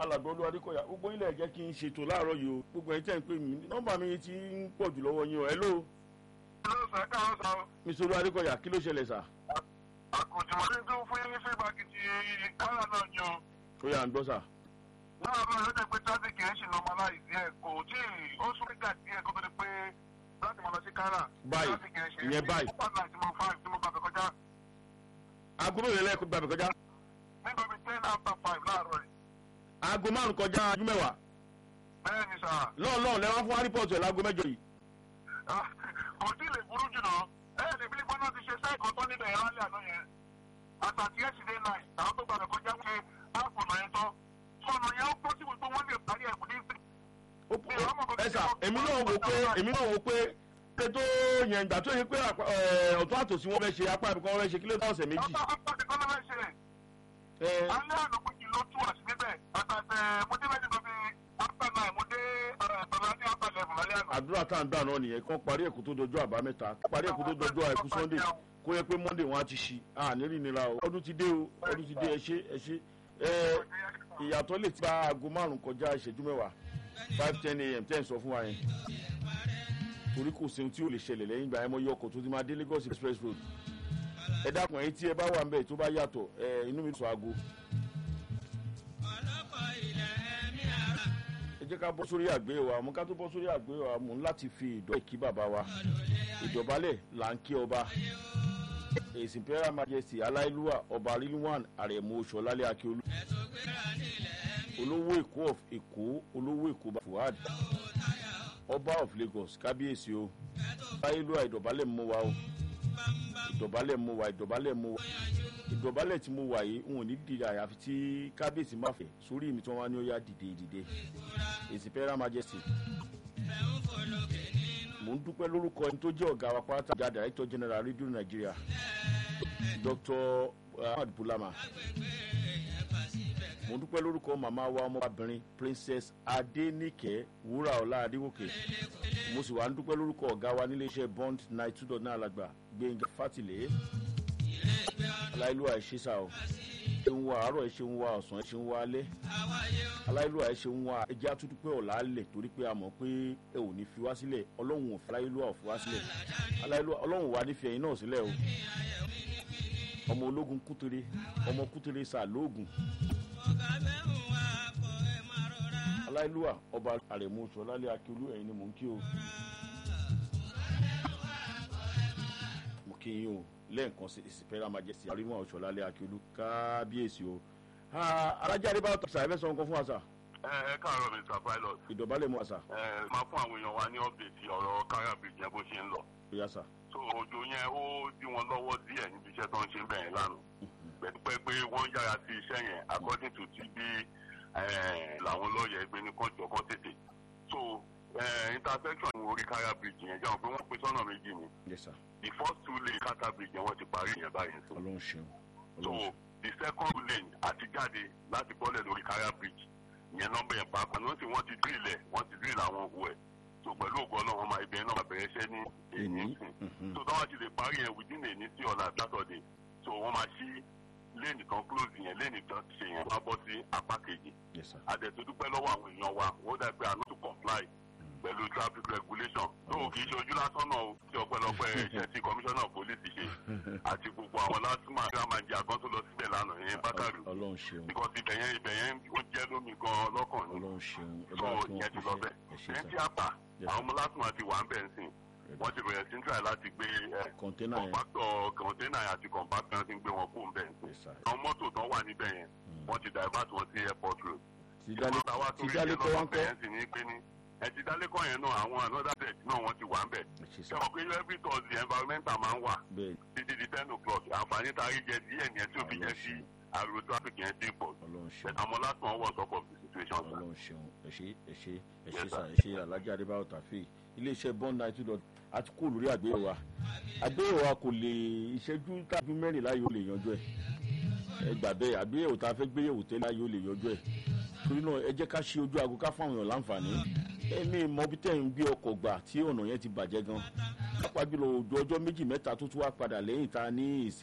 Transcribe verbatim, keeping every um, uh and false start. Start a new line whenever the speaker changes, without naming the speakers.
alàgbà Olúwadékọ̀yà gbogbo ilẹ̀ jẹ́ kí n ṣètò láàárọ̀ yìí o gbogbo ẹ̀yin tẹ́ ń pè mí nọ́mbà mi ti ń pọ̀ jù lọ́wọ́ yín o hello.
hello sir káàárọ̀ sá o.
mister Olúwadékọ̀yà kí ló ṣẹlẹ̀ sà.
àkùtìmọ̀ ní tó fún yín ní fíbàkì ti kára náà ni o.
ó yà ń gbọ́ sà.
náà bá yóò dé pé traffic ẹ̀ ń ṣe normalize ẹ̀ kò tí ó sún nígbà díẹ̀ kó tó di pé láti máa lọ sí kára.
báyìí ìyẹn báyìí. aago mélòó lẹ́ẹ̀kọ́ gbàgbé kọjá.
nígbà bíi ten after five láàárọ̀ yìí.
aago márùn kọjá ajú mẹ́wàá.
bẹ́ẹ̀ ni sà.
lọ́ọ̀lọ́ọ̀ lẹ́wọ́n fún àrípọ̀tù ẹ̀ láago mẹ́jọ yìí.
kò tí ì lè burú jù náà ẹ̀ lè bí gbọ́dọ̀ ti ṣe sẹ́ẹ̀kọ́ tó níbẹ̀ yẹn lálẹ́ àná yẹn. àtàtì yesterday night àwọn tó gbàgbé kọjá wọ́n ṣe àfọ̀nà yẹn tán. sọ̀nà yẹn ó pọ̀ sí gbogbo wọn lè parí ẹ̀kú ní
ẹ sà èmi náà wò pé èmi náà wò pé pé tó yẹn ìgbà tó yẹ pé ọ̀tún àtòsí wọn fẹ́ ṣe apá ìbùkún wọn fẹ́ ṣe kí ló dá ọ̀sẹ̀ méjì.
ọ̀tún àtòsí kan ló fẹ́ ṣe. alẹ́ àná mo ti lọ tú àṣì níbẹ̀ àtàtẹ̀ mo dé bẹ́ẹ̀ nígbà bíi after nine mo dé ọ̀rọ̀ ní after eleven lálẹ́ àná.
àdúrà tá à ń gbà náà nìyẹn kán parí ẹ̀kú tó dọjọ́ àbámẹ́ta parí ẹ̀kú tó dọjọ́ àìkú sunday kó yẹ pé monday wọn á ti ṣí à nírí nira o ọdún ti dé o ọdún ti dé ẹ ṣé ẹ ṣé ìyàtọ̀ lè ti bá aago márùn kọjá ìṣẹ́jú mẹ́wàá five ten a.m. tẹ́ ń sọ fún wa yẹn torí kò sí ohun tí ò lè ṣẹlẹ̀ lẹ́yìn ìgbà yẹn mo yọ ọkọ̀ tó ti máa dé Lagos express road ẹ dákun ẹ̀yin tí ẹ bá wà ń bẹ̀ tó bá yàtọ̀ ẹ inú mi sọ aago. ẹ jẹ́ ká bọ́ sórí àgbéyẹ̀wò àmọ́ ká tó bọ́ sórí àgbéyẹ̀wò àmọ́ láti fi ìdọ̀ ìkí bàbá wa ìdọ̀bálẹ̀ là ń kí ọba His Imperial Majesty aláìlúwà ọba rilwan àrẹ̀mú ṣọlálẹ̀ akíolú olówó èkó of èkó olówó èkó Fuad ọba of Lagos kábíyèsí o aláìlúwà ìdọ̀bálẹ̀ mú wa o ìdọ̀bálẹ̀ mú wa ìdọ̀bálẹ̀ mú wa ìdọ̀bálẹ̀ tí mo wà yìí n ò ní dìde àyàfi tí kábíyèsí má fẹ́ sórí mi tí wọ́n wá ní ó yá dìde dìde His Imperial Majesty mo ń dúpẹ́ lórúkọ ẹni tó jẹ́ ọ̀gá wa pátá ìjà Director General Radio Nigeria Doctor Ahmad Bulama mo ń dúpẹ́ lórúkọ màmá wa ọmọbìnrin Princess Adenike Wúràọlá Adéwòkè mo sì wá ń dúpẹ́ lórúkọ ọ̀gá wa níléeṣẹ́ Bond nine two dot nine alàgbà Gbénga Fátìlé aláìlúwà ẹ ṣé sá o ẹ ṣeun wa àárọ̀ ẹ ṣeun wa ọ̀sán ẹ ṣeun wa alẹ́ aláìlúwà ẹ ṣeun wa ẹ jẹ́ àtúndúpẹ́ ọ̀la lẹ̀ torí pé a mọ̀ pé ẹ ò ní fi wá sílẹ̀ ọlọ́run ò fi aláìlúwà ò fi wá sílẹ̀ aláìlúwà ọlọ́run wà nífẹ̀ẹ́ yín náà sílẹ̀ o ọmọ ológun kútere ọmọ kútere sà lóògùn aláìlúwà ọba àrẹ̀mú ṣọlálẹ̀ akíolú ẹ̀yin ni mò ń kí o mo kí yín o lẹ́ẹ̀kan sí His Imperial Majesty àríwọ̀n ọ̀ṣọ́lálẹ̀ akíolú kábíyèsí o alájáde bá tọ́sà ẹ̀fẹ́ sọ nǹkan fún wa sà.
ẹ ẹ káàárọ̀ Mister Pilot.
ìdọ̀bálẹ̀ mú wa sà.
ẹ máa fún àwọn èèyàn wa ní ọ́pdẹ̀tì ọ̀rọ̀ kára bridge yẹn bó ṣe ń lọ.
ó yá sà.
so òjò yẹn ó dí wọn lọ́wọ́ díẹ̀ níbi iṣẹ́ tó ń ṣe bẹ́ẹ̀ yẹn lánàá. pẹ̀lúpẹ́ pé wọ́n yára sí iṣẹ́ yẹn according to ti bí làwọn lọ́ọ̀yẹ̀ ẹgbẹ́ ní kọ́jọ́ kan tètè. so intersection orí kára bridge yẹn jẹun pé wọ́n pín sọ́nà méjì ni.
yes sir.
the first two lane kata bridge yẹn wọ́n ti parí yẹn báyìí.
ọlọ́run ṣeun.
so the second lane àti jáde láti bọ́lẹ̀ lórí kára bridge yẹn nọ́mbà yẹn pàápàá ní wọ́n ti wọ́n ti drill ẹ̀ wọ́n ti drill àwọn òkú ẹ̀ so pẹ̀lú ògùn ọlọ́run ọmọ ibẹ̀ náà bẹ̀rẹ̀ iṣẹ́ ní èyí sìn so táwọn ti lè parí yẹn within èyí sí ọ̀la Saturday so wọ́n máa ṣí lẹ́ẹ̀nì kan close yẹn lẹ́ẹ̀nì kan ṣe yẹn wọ́n bọ́ sí apá kejì àdẹ̀túndúpẹ́ lọ́wọ́ àwọn èèyàn wa wọ́n dà pé àná to comply pẹ̀lú traffic regulation tó kì í ṣe ojú lásán náà o tí ọpẹ́lọpẹ́ iṣẹ́ tí commissioner of police ṣe àti gbogbo àwọn lásìmọ̀ àti àmàjì àgọ́ tó lọ síbẹ̀ lánàá yẹn Bákàrù because ibẹ̀ yẹn ibẹ̀ yẹn ó jẹ́ lómi gan lọ́kàn ni so ìyẹn ti lọ bẹ́ẹ̀ ẹni tí a pa àwọn ọmọ lásìmọ̀ ti wà ń bẹ̀ ń sìn wọ́n ti bẹ̀rẹ̀ sí ń try láti gbé compactor container àti compactor ti ń gbé wọn kó ń bẹ̀ ń sìn àwọn mọ́tò tó wà níbẹ̀ yẹn wọ́n ti divert wọn sí airport road
tìjálẹ́kọ́ wọn kọ́
ẹ ti dálẹ́kọ̀ yẹn náà àwọn another set náà wọ́n ti wà ń bẹ̀. ṣé wọ́n pe every Thursday environmental máa ń wà títí di ten o'clock àǹfààní tarí jẹ díẹ̀ ní ẹ tí ó fi jẹ́ sí àrò traffic yẹn ti pọ̀. àmọ́ last one was up of the situation.
ọlọ́run ṣeun ẹ ṣé ẹ ṣé ẹ ṣé sà ẹ ṣé Alhaji Adébáyọ̀ Taofeek iléeṣẹ́ Bond nine two dot àti kó lórí àgbéyẹ̀wò wa àgbéyẹ̀wò wa kò lè ìṣẹ́jú tàbí mẹ́rìnlá yóò lè yanjú ẹ̀ ẹ gbà bẹ́ẹ̀ àgbéyẹ̀wò tá a fẹ́ gbéyẹ̀wò tẹ́lẹ̀ yóò lè yanjú ẹ̀ torí náà ẹ jẹ́ ká ṣe ojú aago ká fáwọn èèyàn láǹfààní ẹ̀mí mọ̀bí tẹ̀ ń gbé ọkọ̀ gbà tí ọ̀nà yẹn ti bàjẹ́ gan pápá jùlọ òjò ọjọ́ méjì mẹ́ta tó tún wá padà lẹ́yìn tá a ní ìsìn.